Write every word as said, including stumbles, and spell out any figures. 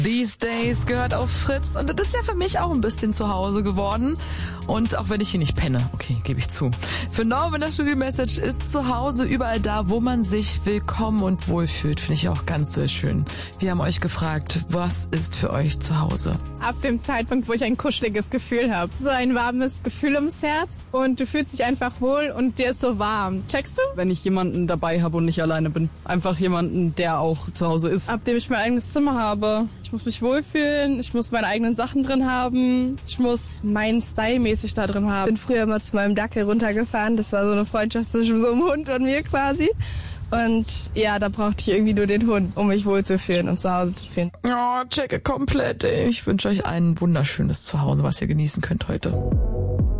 These Days gehört auf Fritz und das ist ja für mich auch ein bisschen zu Hause geworden. Und auch wenn ich hier nicht penne, okay, gebe ich zu. Für Norm in der Studio-Message ist zu Hause überall da, wo man sich willkommen und wohlfühlt. Finde ich auch ganz sehr schön. Wir haben euch gefragt, was ist für euch zu Hause? Ab dem Zeitpunkt, wo ich ein kuscheliges Gefühl habe. So ein warmes Gefühl ums Herz und du fühlst dich einfach wohl und dir ist so warm. Checkst du? Wenn ich jemanden dabei habe und nicht alleine bin. Einfach jemanden, der auch zu Hause ist. Ab dem ich mein eigenes Zimmer habe. Ich muss mich wohlfühlen, ich muss meine eigenen Sachen drin haben, ich muss meinen Style mäßig da drin haben. Ich bin früher mal zu meinem Dackel runtergefahren, das war so eine Freundschaft zwischen so einem Hund und mir quasi. Und ja, da brauchte ich irgendwie nur den Hund, um mich wohlzufühlen und zu Hause zu fühlen. Oh, checke komplett, ey. Ich wünsche euch ein wunderschönes Zuhause, was ihr genießen könnt heute.